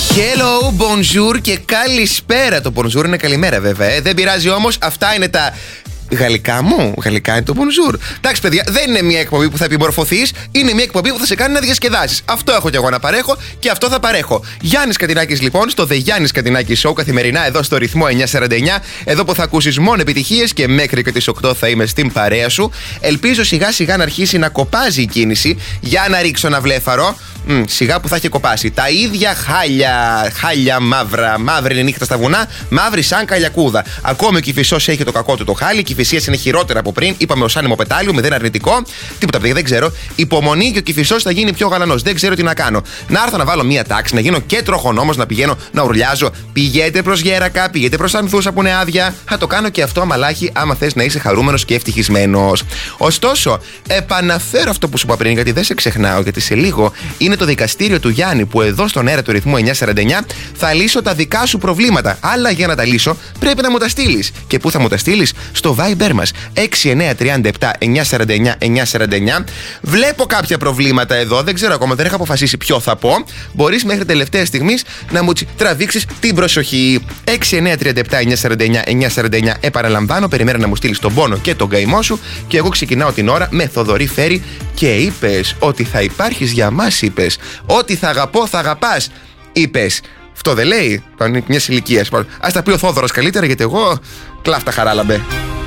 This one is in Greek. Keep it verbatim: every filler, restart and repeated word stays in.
Hello, bonjour και καλησπέρα. Το bonjour είναι καλημέρα βέβαια. Ε. Δεν πειράζει όμως, αυτά είναι τα γαλλικά μου. Γαλλικά είναι το bonjour. Εντάξει, παιδιά, δεν είναι μια εκπομπή που θα επιμορφωθείς, είναι μια εκπομπή που θα σε κάνει να διασκεδάσεις. Αυτό έχω κι εγώ να παρέχω και αυτό θα παρέχω. Γιάννης Κατινάκης, λοιπόν, στο The Γιάννης Κατινάκης Show, καθημερινά εδώ στο ρυθμό εννιακόσια σαράντα εννιά. Εδώ που θα ακούσεις μόνο επιτυχίες και μέχρι και τις οκτώ θα είμαι στην παρέα σου. Ελπίζω σιγά σιγά να αρχίσει να κοπάζει η κίνηση. Για να ρίξω ένα βλέφαρο. Μ, σιγά που θα έχει κοπάσει. Τα ίδια χάλια, χάλια μαύρα, μαύρη νύχτα στα βουνά, μαύρη σαν καλιακούδα. Ακόμη ο Κηφισός έχει το κακό του το χάλι, η Κηφισίας είναι χειρότερα από πριν. Είπαμε ως άνεμο πετάλιο, μηδέν αρνητικό. Τίποτα παιδιά, δεν ξέρω. Υπομονή και ο Κηφισός θα γίνει πιο γαλανός. Δεν ξέρω τι να κάνω. Να έρθω να βάλω μία τάξη, να γίνω και τροχονόμος, να πηγαίνω να ουρλιάζω. Πηγαίνετε προς Γέρακα, πηγαίνετε προς Ανθούσα που είναι άδεια. Θα το κάνω και αυτό αμαλάχι, άμα θες να είσαι χαρούμενος και ευτυχισμένος. Ωστόσο, επαναφέρω αυτό που σου είπα πριν, γιατί δεν σε ξεχνάω, γιατί σε λίγο είναι το δικαστήριο του Γιάννη που εδώ στον αέρα του ρυθμού εννιακόσια σαράντα εννιά θα λύσω τα δικά σου προβλήματα. Αλλά για να τα λύσω πρέπει να μου τα στείλεις. Και πού θα μου τα στείλεις? Στο Viber μας έξι εννιά τρία επτά εννιακόσια σαράντα εννιά εννιακόσια σαράντα εννιά. Βλέπω κάποια προβλήματα εδώ, δεν ξέρω ακόμα, δεν έχω αποφασίσει ποιο θα πω. Μπορείς μέχρι τελευταία στιγμής να μου τραβήξεις την προσοχή. έξι εννιά τρία επτά εννιακόσια σαράντα εννιά εννιακόσια σαράντα εννιά. Επαναλαμβάνω, περιμένω να μου στείλεις τον πόνο και τον καημό σου. Και εγώ ξεκινάω την ώρα με Θοδωρή Φέρη. Και είπες ότι θα υπάρχεις για μας, είπες. Ότι θα αγαπώ, θα αγαπάς, είπες. Αυτό δεν λέει? Μια ηλικία. Ας τα πει ο Θόδωρος καλύτερα, γιατί εγώ κλάφτα χαράλαμπε.